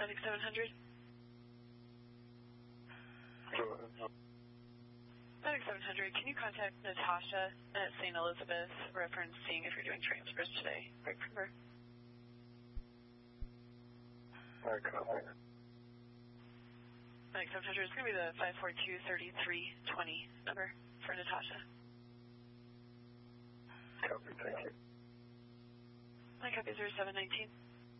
Medic 700. Medic 700, can you contact Natasha at St. Elizabeth, referencing if you're doing transfers today? Break from her. Alright, copy. Medic 700 is going to be the 542-3320 number for Natasha. Copy, thank you. My copy 0719.